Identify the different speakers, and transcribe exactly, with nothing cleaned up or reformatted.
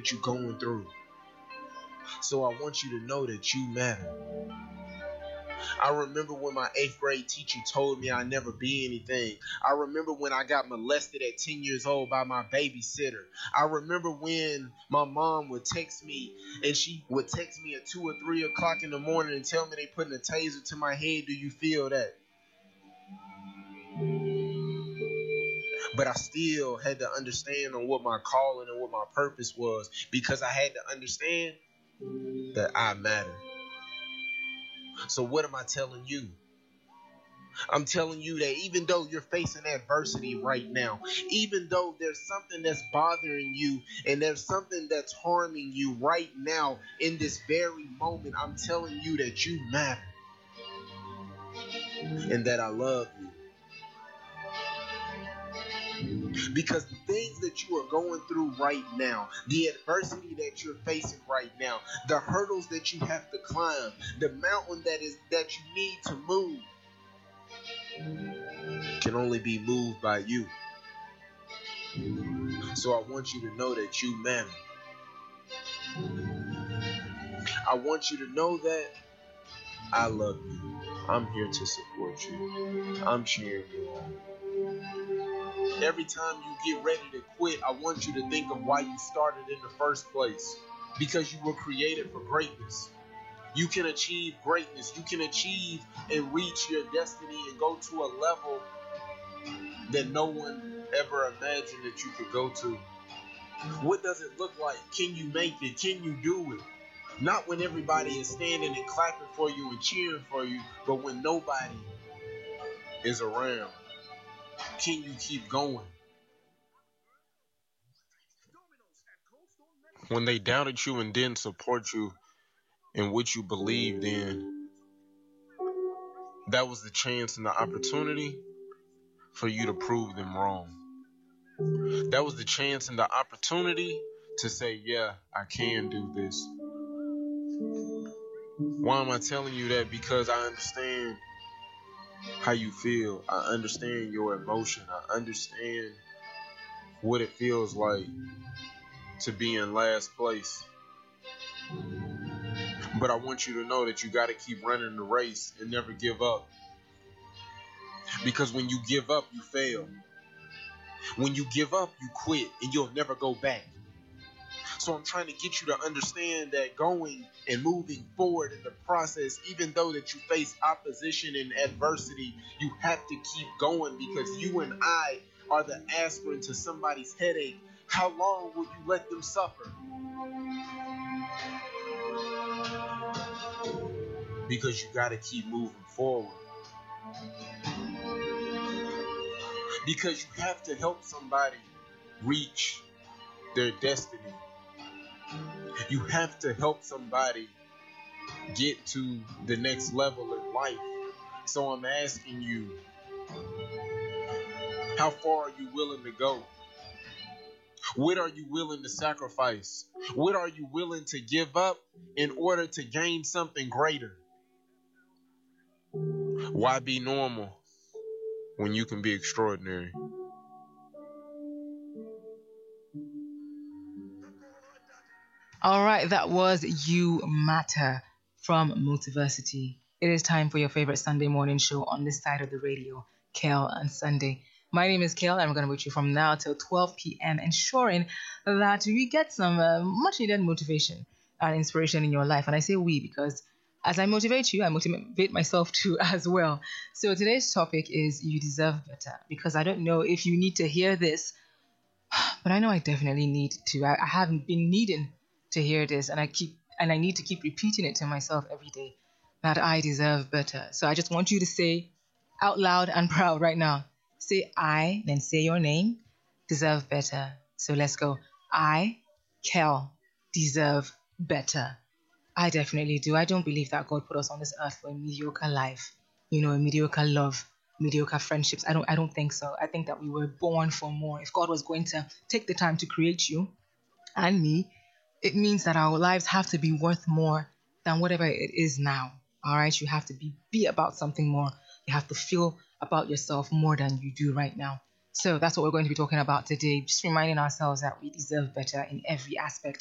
Speaker 1: that you're going through. So I want you to know that you matter. I remember when my eighth grade teacher told me I'd never be anything. I remember when I got molested at ten years old by my babysitter. I remember when my mom would text me, and she would text me at two or three o'clock in the morning and tell me they putting a taser to my head. Do you feel that? But I still had to understand on what my calling and what my purpose was, because I had to understand that I matter. So what am I telling you? I'm telling you that even though you're facing adversity right now, even though there's something that's bothering you and there's something that's harming you right now in this very moment, I'm telling you that you matter and that I love you. Because the things that you are going through right now, the adversity that you're facing right now, the hurdles that you have to climb, the mountain that is that you need to move, can only be moved by you. So I want you to know that you matter. I want you to know that I love you. I'm here to support you. I'm cheering you on. Every time you get ready to quit, I want you to think of why you started in the first place. Because you were created for greatness. You can achieve greatness. You can achieve and reach your destiny and go to a level that no one ever imagined that you could go to. What does it look like? Can you make it? Can you do it? Not when everybody is standing and clapping for you and cheering for you, but when nobody is around. Can you keep going? When they doubted you and didn't support you in what you believed in, that was the chance and the opportunity for you to prove them wrong. That was the chance and the opportunity to say, yeah, I can do this. Why am I telling you that? Because I understand how you feel. I understand your emotion. I understand what it feels like to be in last place. But I want you to know that you got to keep running the race and never give up. Because when you give up, you fail. When you give up, you quit and you'll never go back. So I'm trying to get you to understand that going and moving forward in the process, even though that you face opposition and adversity, you have to keep going, because you and I are the aspirin to somebody's headache. How long will you let them suffer? Because you got to keep moving forward. Because you have to help somebody reach their destiny. You have to help somebody get to the next level in life. So I'm asking you, how far are you willing to go? What are you willing to sacrifice? What are you willing to give up in order to gain something greater? Why be normal when you can be extraordinary?
Speaker 2: All right, that was You Matter from Multiversity. It is time for your favorite Sunday morning show on this side of the radio, Kel and Sunday. My name is Kel, and I'm going to be with you from now till twelve p.m., ensuring that you get some uh, much-needed motivation and inspiration in your life. And I say we because as I motivate you, I motivate myself too as well. So today's topic is You Deserve Better, because I don't know if you need to hear this, but I know I definitely need to. I, I haven't been needing to hear this, and I keep and I need to keep repeating it to myself every day, that I deserve better. So I just want you to say out loud and proud right now. Say I, then say your name, deserve better. So let's go. I, Kel, deserve better. I definitely do. I don't believe that God put us on this earth for a mediocre life, you know, a mediocre love, mediocre friendships. I don't I don't think so. I think that we were born for more. If God was going to take the time to create you and me, it means that our lives have to be worth more than whatever it is now. All right? You have to be, be about something more. You have to feel about yourself more than you do right now. So that's what we're going to be talking about today. Just reminding ourselves that we deserve better in every aspect